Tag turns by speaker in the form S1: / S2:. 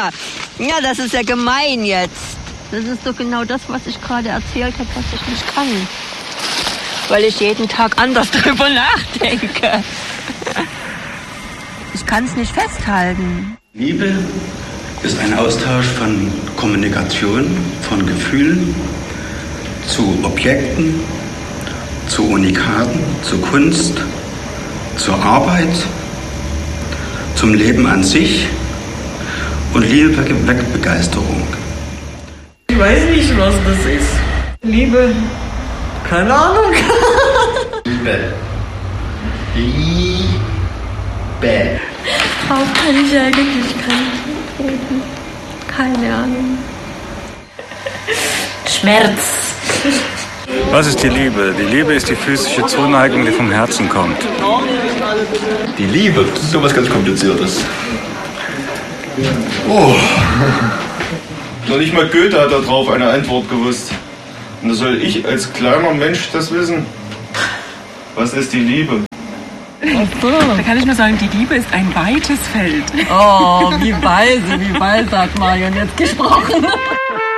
S1: Ja, das ist ja gemein jetzt. Das ist doch genau das, was ich gerade erzählt habe, was ich nicht kann. Weil ich jeden Tag anders drüber nachdenke. Ich kann es nicht festhalten.
S2: Liebe ist ein Austausch von Kommunikation, von Gefühlen zu Objekten, zu Unikaten, zu Kunst, zur Arbeit, zum Leben an sich und Liebe weckt Begeisterung.
S3: Ich weiß nicht, was das ist. Liebe, keine Ahnung.
S2: Liebe. Liebe.
S4: Darauf kann ich eigentlich antworten. Keine Ahnung.
S3: Schmerz.
S5: Was ist die Liebe? Die Liebe ist die physische Zuneigung, die vom Herzen kommt.
S6: Die Liebe, das ist sowas ganz Kompliziertes. Oh. Noch nicht mal Goethe hat darauf eine Antwort gewusst. Und da soll ich als kleiner Mensch das wissen? Was ist die Liebe?
S7: Da kann ich nur sagen, die Liebe ist ein weites Feld.
S3: Oh, wie weise hat Marion jetzt gesprochen.